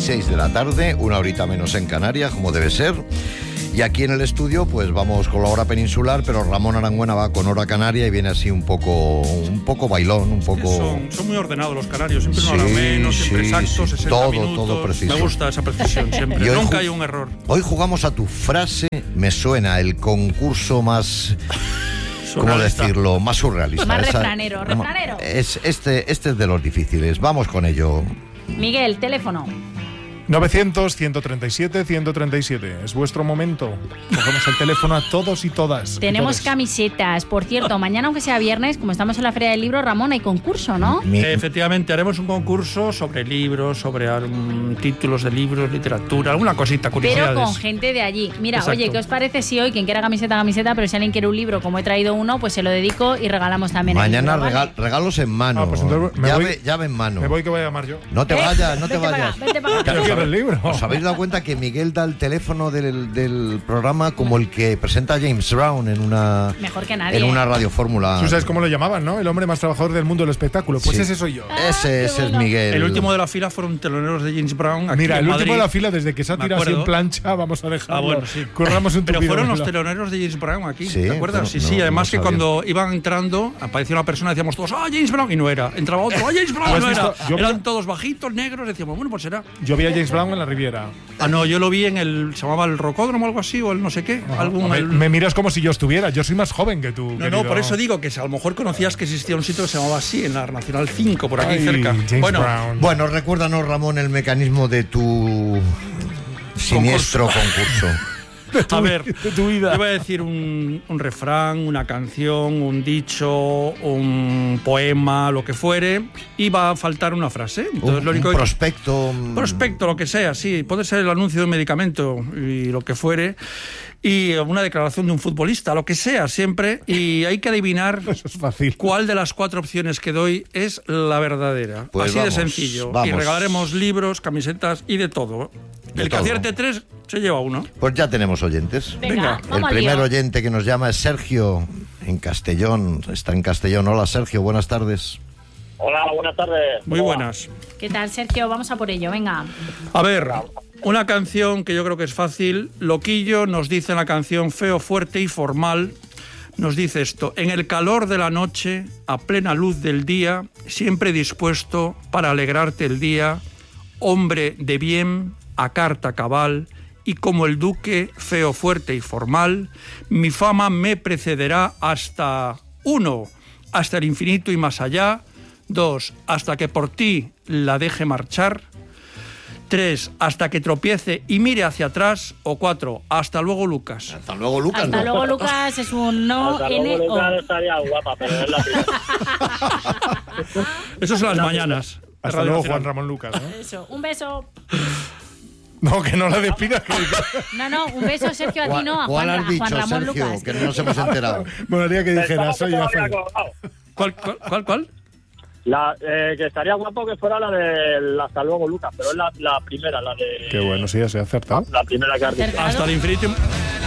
6 de la tarde, una horita menos en Canarias, como debe ser. Y aquí en el estudio, pues vamos con la hora peninsular, pero Ramón Arangüena va con hora canaria y viene así un poco bailón, un poco... Son muy ordenados los canarios, siempre una hora menos, siempre exactos, 60 minutos. Todo preciso. Me gusta esa precisión siempre, nunca hay un error. Hoy jugamos a tu frase, me suena, el concurso más... ¿Cómo decirlo? Más surrealista. Más refranero. Este es de los difíciles. Vamos con ello. Miguel, teléfono. 900-137-137. Es vuestro momento. Cogemos el teléfono a todos y todas. Tenemos camisetas. Por cierto, mañana, aunque sea viernes, como estamos en la Feria del Libro, Ramón, hay concurso, ¿no? Efectivamente, haremos un concurso sobre libros, sobre títulos de libros, literatura, alguna cosita, curiosidades. Pero con gente de allí. Mira, Exacto. Oye, ¿qué os parece si hoy, quien quiera camiseta, pero si alguien quiere un libro, como he traído uno, pues se lo dedico y regalamos también mañana el libro, ¿vale? Regalos en mano. Pues entonces llave en mano. Me voy que voy a llamar yo. No te vayas, no te vayas. Vete para acá. El libro. ¿Os habéis dado cuenta que Miguel da el teléfono del programa como el que presenta a James Brown en una... Mejor que nadie. En una radiofórmula. Tú sabes cómo lo llamaban, ¿no? El hombre más trabajador del mundo del espectáculo. Pues Sí. ese soy yo. Ese es Miguel. El último de la fila fueron teloneros de James Brown. Aquí Mira, en el último Madrid. de la fila, desde que se ha Me tirado así en acuerdo. plancha, vamos a dejarlo. Bueno, sí. Corramos un Pero tupido fueron los velo. teloneros de James Brown aquí, Sí, ¿te acuerdas? pero Sí, no, además no que sabía. cuando iban entrando, aparecía una persona y decíamos todos, James Brown, y no era. Entraba otro, James Brown, y no ¿Has era. visto? Eran todos bajitos, negros, decíamos, bueno, pues será. Yo vi a James Brown en la Riviera. No, yo lo vi en se llamaba el Rocódromo o algo así, o el no sé qué. Me miras como si yo estuviera. Yo soy más joven que tú. No, por eso digo que a lo mejor conocías que existía un sitio que se llamaba así, en la Nacional 5, por aquí cerca. James Brown. Bueno, recuérdanos, Ramón, el mecanismo de tu siniestro concurso. A ver, de tu vida. yo voy a decir un refrán, una canción, un dicho, un poema, lo que fuere, y va a faltar una frase. Entonces, lo único un prospecto. Prospecto, lo que sea, sí. Puede ser el anuncio de un medicamento y lo que fuere. Y una declaración de un futbolista, lo que sea, siempre. Y hay que adivinar Eso es fácil. cuál de las 4 opciones que doy es la verdadera. Pues Así vamos, de sencillo. vamos. Y regalaremos libros, camisetas y de todo. El que todo. acierte 3 se lleva 1. Pues ya tenemos oyentes. Venga, El vamos al primer lío. oyente que nos llama es Sergio, en Castellón. Está en Castellón. Hola, Sergio, buenas tardes. Hola, buenas tardes. Muy buenas. ¿Qué tal, Sergio? Vamos a por ello, venga. A ver, una canción que yo creo que es fácil. Loquillo nos dice en la canción Feo, fuerte y formal. Nos dice esto: en el calor de la noche, a plena luz del día, siempre dispuesto para alegrarte el día, hombre de bien, a carta cabal, y como el duque, feo, fuerte y formal, mi fama me precederá hasta 1, hasta el infinito y más allá, 2, hasta que por ti la deje marchar, 3, hasta que tropiece y mire hacia atrás, o 4, hasta luego, Lucas. Hasta luego, Lucas. Hasta ¿no? luego, Lucas, es un no, Hasta luego, N, Lucas, O. estaría guapa, pero es la primera. Eso son las mañanas. de Hasta Radio luego, Nacional. Juan Ramón Lucas, ¿no? Eso, un beso. No, que no la despidas. No, un beso, Sergio, a ti no, a ¿Cuál Juan, has a dicho, Juan Ramón Sergio? Lucas. Que no nos hemos enterado. Molaría que dijeras, soy Estaba yo. todavía colgado. ¿Cuál? Que estaría guapo que fuera la de Hasta luego, Lucas, pero es la primera, la de... Qué bueno, sí, ya se ha acertado. La primera que has dicho. Acertado. Hasta el infinito.